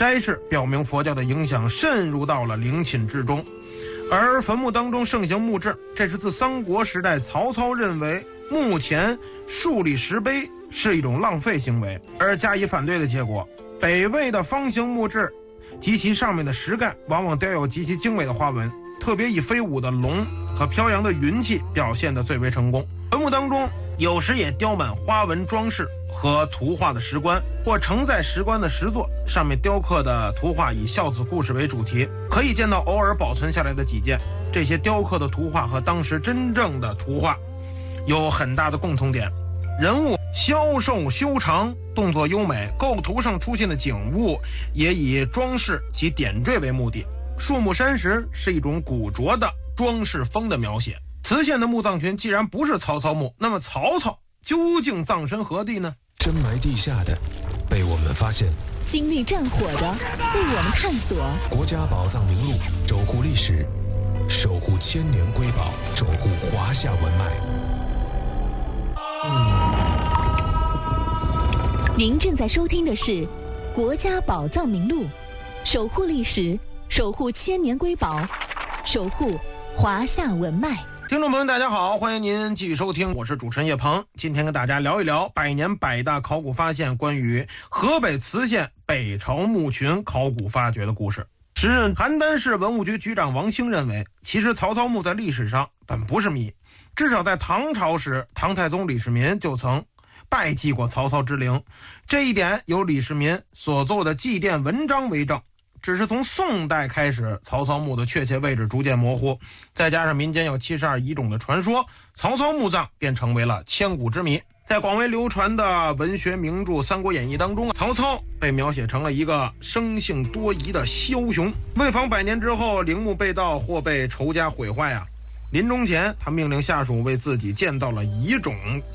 摘饰表明佛教的影响渗入到了陵寝之中。而坟墓当中盛行墓志，这是自三国时代曹操认为墓前竖立石碑是一种浪费行为而加以反对的结果。北魏的方形墓志及其上面的石盖往往雕有极其精美的花纹，特别以飞舞的龙和飘扬的云气表现得最为成功。坟墓当中有时也雕满花纹装饰和图画的石棺，或承载石棺的石座，上面雕刻的图画以孝子故事为主题，可以见到偶尔保存下来的几件。这些雕刻的图画和当时真正的图画有很大的共同点，人物消瘦修长，动作优美，构图上出现的景物也以装饰及点缀为目的。树木山石是一种古拙的装饰风的描写。磁县的墓葬群既然不是曹操墓，那么曹操究竟葬身何地呢？ 深埋地下的被我们发现， 经历战火的被我们探索。 国家宝藏名录，守护历史，守护千年瑰宝，守护华夏文脉。 您正在收听的是国家宝藏名录，守护历史，守护千年瑰宝，守护华夏文脉。 听众朋友们大家好，欢迎您继续收听，我是主持人叶鹏。今天跟大家聊一聊百年百大考古发现关于河北磁县北朝墓群考古发掘的故事。时任邯郸市文物局局长王兴认为，其实曹操墓在历史上本不是谜，至少在唐朝时，唐太宗李世民就曾拜祭过曹操之陵，这一点有李世民所做的祭奠文章为证。只是从宋代开始，曹操墓的确切位置逐渐模糊，再加上民间有72遗种的传说，曹操墓葬便成为了千古之谜。在广为流传的文学名著《三国演义》当中，曹操被描写成了一个生性多疑的枭雄。为防百年之后陵墓被盗或被仇家毁坏临终前他命令下属为自己建造了遗冢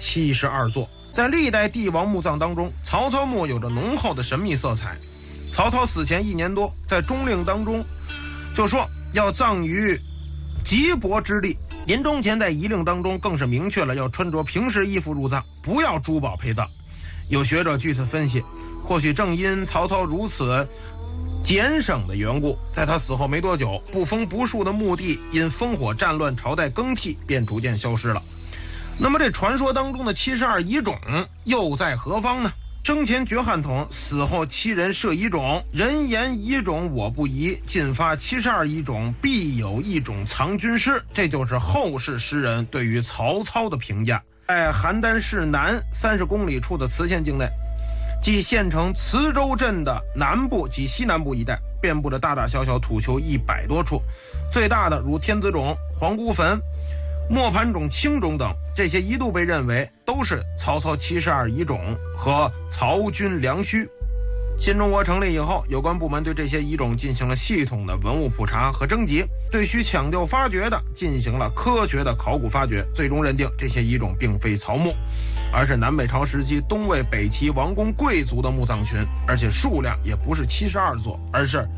72座。在历代帝王墓葬当中，曹操墓有着浓厚的神秘色彩。曹操死前1年多，在中令当中就说要葬于碣帛之地，临终前在遗令当中更是明确了要穿着平时衣服入葬，不要珠宝陪葬。有学者据此分析，或许正因曹操如此俭省的缘故，在他死后没多久，不封不树的墓地因烽火战乱朝代更替便逐渐消失了。那么这传说当中的72遗种又在何方呢？生前绝汉统，死后7人设遗种，人言遗种我不疑，进发72遗种，必有一种藏军师。这就是后世诗人对于曹操的评价。在邯郸市南30公里处的磁县境内，即县城磁州镇的南部及西南部一带，遍布着大大小小土丘100多处，最大的如天子冢、皇姑坟、磨盘冢、青冢等，这些一度被认为都是曹操72遗种和曹军良墟。新中国成立以后，有关部门对这些遗种进行了系统的文物普查和征集，对需抢救发掘的进行了科学的考古发掘，最终认定这些遗种并非曹墓，而是南北朝时期东魏北齐王公贵族的墓葬群，而且数量也不是72座，而是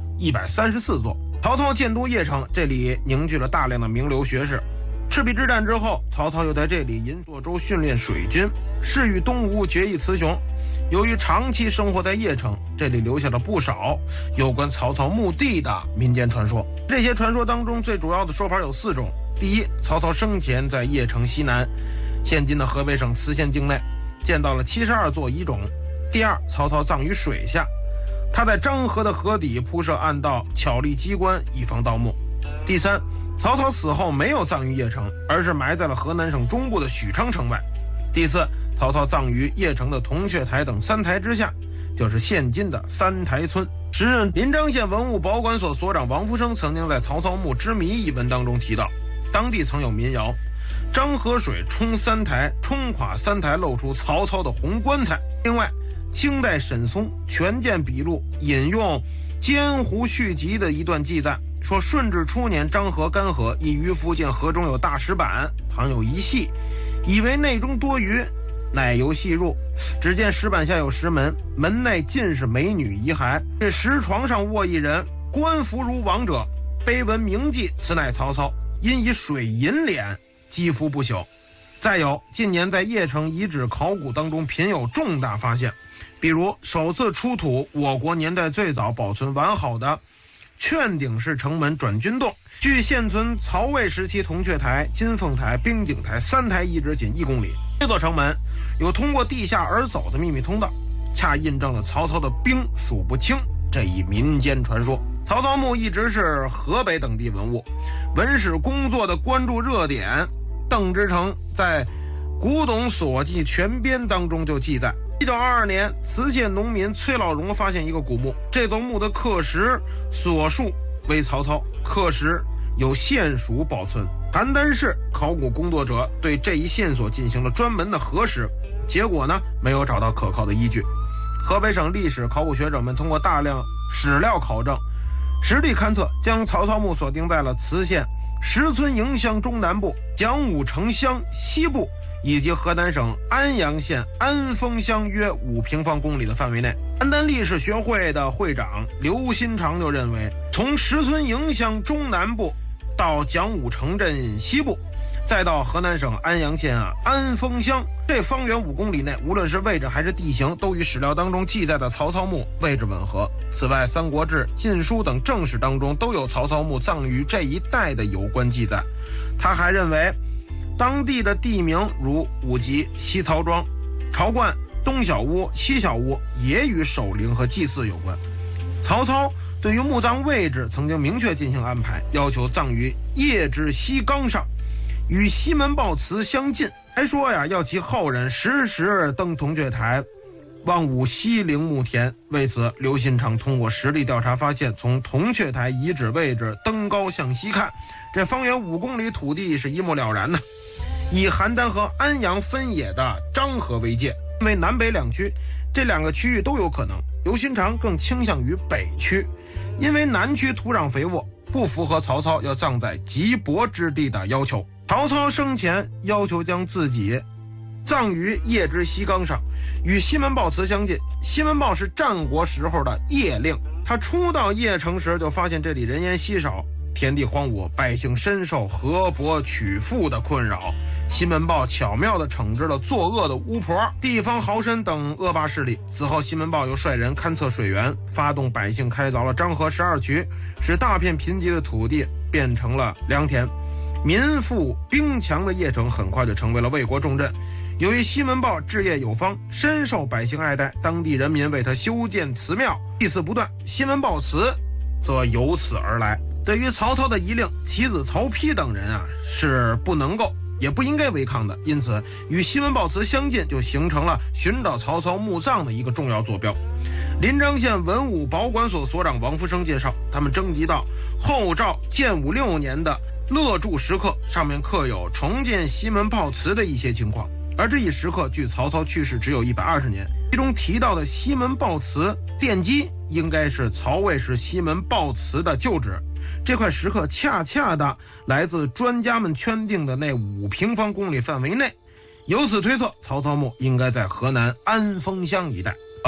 134座。曹操建都邺城，这里凝聚了大量的名流学士。赤壁之战之后，曹操又在这里引涿州训练水军，是与东吴决一雌雄。由于长期生活在邺城，这里留下了不少有关曹操墓地的民间传说。这些传说当中最主要的说法有4种。第一，曹操生前在邺城西南，现今的河北省磁县境内，见到了72座遗种。第二，曹操葬于水下，他在漳河的河底铺设暗道，巧立机关，以防盗墓。第三，曹操死后没有葬于邺城，而是埋在了河南省中部的许昌城外。第四，曹操葬于邺城的铜雀台等3台之下，就是现今的3台村。时任临漳县文物保管所所长王福生曾经在《曹操墓之谜》一文当中提到，当地曾有民谣，漳河水冲3台，冲垮3台，露出曹操的红棺材。另外，清代沈松《权鉴笔录》引用监湖续集的一段记载，说顺治初年，漳河干涸，一渔夫见河中有大石板，旁有一隙，以为内中多鱼，乃由细入，只见石板下有石门，门内尽是美女遗骸，这石床上卧一人，官服如王者，碑文铭记，此乃曹操，因以水银脸，肌肤不朽。再有，近年在邺城遗址考古当中频有重大发现， 比如首次出土我国年代最早保存完好的劝顶式城门转军洞，距现存曹魏时期铜雀台、金凤台、冰景台3台遗址仅1公里。这座城门有通过地下而走的秘密通道，恰印证了曹操的兵数不清这一民间传说。曹操墓一直是河北等地文物，文史工作的关注热点，邓之诚在《古董所记全编》当中就记载，1922年，磁县农民崔老荣发现一个古墓，这座墓的刻石所述为曹操，刻石有县属保存。邯郸市考古工作者对这一线索进行了专门的核实，结果呢，没有找到可靠的依据。河北省历史考古学者们通过大量史料考证，实地勘测，将曹操墓锁定在了磁县石村营乡中南部、蒋武城乡西部以及河南省安阳县安丰乡约5平方公里的范围内。邯郸历史学会的会长刘新长就认为，从石村营乡中南部到蒋武城镇西部，再到河南省安阳县安丰乡，这方圆5公里内，无论是位置还是地形，都与史料当中记载的曹操墓位置吻合。此外，《三国志》《晋书》等正史当中都有曹操墓葬于这一带的有关记载。他还认为，当地的地名如武集、西曹庄、朝冠、东小屋、西小屋也与守陵和祭祀有关。曹操对于墓葬位置曾经明确进行安排，要求葬于邺之西冈上，与西门豹祠相近，还说要其后人时登铜雀台，望吾西陵墓田。为此，刘新长通过实地调查发现，从铜雀台遗址位置登高向西看，这方圆5公里土地是一目了然的。以邯郸和安阳分野的漳河为界，因为南北两区，这2个区域都有可能。刘新长更倾向于北区，因为南区土壤肥沃，不符合曹操要葬在瘠薄之地的要求。曹操生前要求将自己葬于邺之西冈上，与西门豹祠相近。西门豹是战国时候的邺令，他初到邺城时就发现这里人烟稀少，田地荒芜，百姓深受河伯取赋的困扰。西门豹巧妙地惩治了作恶的巫婆、地方豪绅等恶霸势力。此后，西门豹又率人勘测水源，发动百姓开凿了漳河12渠，使大片贫瘠的土地变成了良田。民富兵强的邺城很快就成为了魏国重镇。由于西门豹治业有方，深受百姓爱戴，当地人民为他修建祠庙，祭祀不断，西门豹祠则由此而来。对于曹操的遗令，其子曹丕等人是不能够也不应该违抗的，因此与西门豹祠相近，就形成了寻找曹操墓葬的一个重要坐标。临漳县文物保管所所长王福生介绍，他们征集到后赵建武6年的勒铸石刻，上面刻有重建西门豹祠的一些情况，而这一石刻距曹操去世只有120年，其中提到的西门豹祠奠基应该是曹魏时西门豹祠的旧址。这块石刻恰恰的来自专家们圈定的那5平方公里范围内，由此推测，曹操墓应该在河南安丰乡一带。